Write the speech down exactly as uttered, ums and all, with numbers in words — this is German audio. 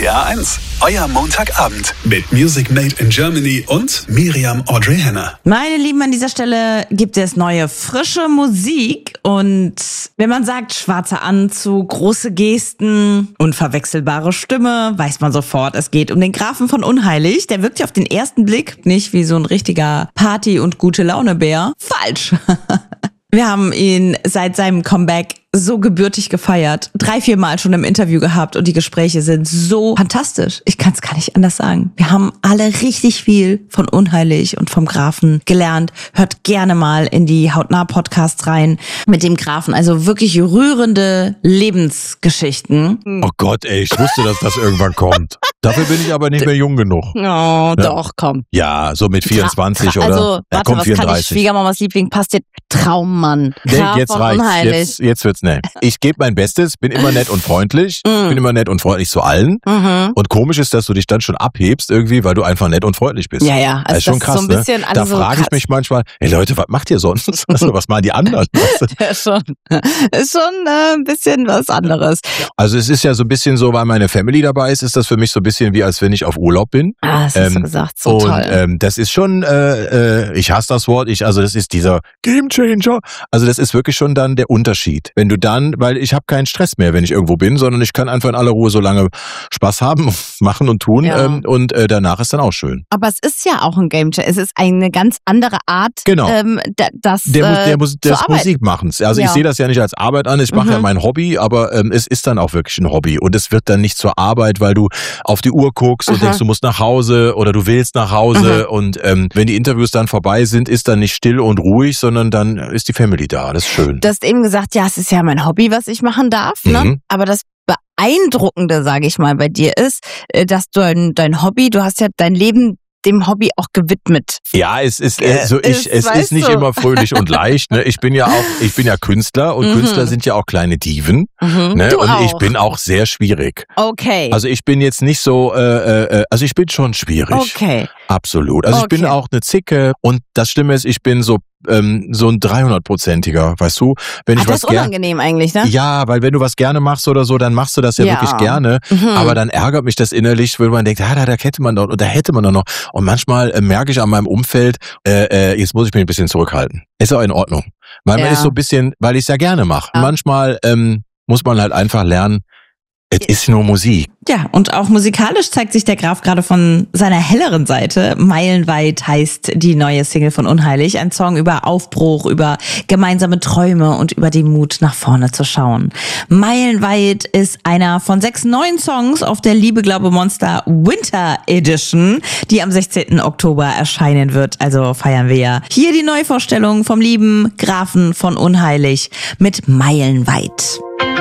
T A eins, euer Montagabend mit Music Made in Germany und Miriam Audrey Henner. Meine Lieben, an dieser Stelle gibt es neue, frische Musik. Und wenn man sagt, schwarzer Anzug, große Gesten, unverwechselbare Stimme, weiß man sofort, es geht um den Grafen von Unheilig. Der wirkt ja auf den ersten Blick nicht wie so ein richtiger Party- und Gute-Laune-Bär. Falsch. Wir haben ihn seit seinem Comeback so gebürtig gefeiert, drei, vier Mal schon im Interview gehabt und die Gespräche sind so fantastisch. Ich kann es gar nicht anders sagen. Wir haben alle richtig viel von Unheilig und vom Grafen gelernt. Hört gerne mal in die Hautnah-Podcasts rein mit dem Grafen. Also wirklich rührende Lebensgeschichten. Oh Gott, ey, ich wusste, dass das irgendwann kommt. Dafür bin ich aber nicht mehr jung genug. Oh, ja. Doch, komm. Ja, so mit vierundzwanzig Tra- oder? Also, ja, warte, komm, was vierunddreißig. kann ich? Schwiegermamas Liebling passt dir. Traummann. Nee, Graf jetzt von reicht's. Unheilig. Jetzt, jetzt wird's nett. Ich gebe mein Bestes, bin immer nett und freundlich. Mm. Bin immer nett und freundlich zu allen. Mhm. Und komisch ist, dass du dich dann schon abhebst irgendwie, weil du einfach nett und freundlich bist. Ja, ja. Also das ist schon das krass, ist so ein bisschen ne? alle Da so frage ich krass. mich manchmal, hey Leute, was macht ihr sonst? Also, was machen die anderen? Ja, schon. Ist schon äh, ein bisschen was anderes. Also es ist ja so ein bisschen so, weil meine Family dabei ist, ist das für mich so ein bisschen wie, als wenn ich auf Urlaub bin. Ah, das hast du Ähm, gesagt. So und toll. ähm, das ist schon, äh, äh, ich hasse das Wort, ich, also das ist dieser Gamechanger. Also das ist wirklich schon dann der Unterschied. Wenn du dann, weil ich habe keinen Stress mehr, wenn ich irgendwo bin, sondern ich kann einfach in aller Ruhe so lange Spaß haben, machen und tun Ja. ähm, und äh, danach ist dann auch schön. Aber es ist ja auch ein Gamechanger. Es ist eine ganz andere Art, Genau. ähm, da, das Der muss, äh, der muss zu das arbeiten. Musikmachens. Also Ja. ich sehe das ja nicht als Arbeit an, ich mache Mhm. ja mein Hobby, aber ähm, es ist dann auch wirklich ein Hobby und es wird dann nicht zur Arbeit, weil du auf die Uhr guckst und Aha. denkst, du musst nach Hause oder du willst nach Hause und ähm, wenn die Interviews dann vorbei sind, ist dann nicht still und ruhig, sondern dann ist die Family da. Das ist schön. Du hast eben gesagt, ja, es ist ja mein Hobby, was ich machen darf. Ne? Mhm. Aber das Beeindruckende, sage ich mal, bei dir ist, äh, dass du dein, dein Hobby, du hast ja dein Leben dem Hobby auch gewidmet. Ja, es ist äh, so ich, Ist, es weißt ist nicht du. immer fröhlich und leicht. Ne? Ich bin ja auch, ich bin ja Künstler und Mhm. Künstler sind ja auch kleine Diven. Mhm. Ne? Du Und auch. ich bin auch sehr schwierig. Okay. Also ich bin jetzt nicht so, äh, äh, also ich bin schon schwierig. okay. Absolut. Also ich bin Okay. auch eine Zicke und das Schlimme ist, ich bin so ähm, so ein dreihundertprozentiger, weißt du? Wenn ich Ach, das was ist gerne unangenehm eigentlich, ne? Ja, weil wenn du was gerne machst oder so, dann machst du das ja, Ja. wirklich gerne. Mhm. Aber dann ärgert mich das innerlich, weil man denkt, ah, da, da hätte man doch, oder hätte man doch noch. Und manchmal äh, merke ich an meinem Umfeld, äh, äh, jetzt muss ich mich ein bisschen zurückhalten. Ist auch in Ordnung. Weil man Ja. ist so ein bisschen, weil ich es ja gerne mache. Ja. Manchmal ähm, muss man halt einfach lernen, es ist nur Musik. Ja, und auch musikalisch zeigt sich der Graf gerade von seiner helleren Seite. Meilenweit heißt die neue Single von Unheilig. Ein Song über Aufbruch, über gemeinsame Träume und über den Mut, nach vorne zu schauen. Meilenweit ist einer von sechs neuen Songs auf der Liebe, Glaube, Monster Winter Edition, die am sechzehnten Oktober erscheinen wird. Also feiern wir ja hier die Neuvorstellung vom lieben Grafen von Unheilig mit Meilenweit.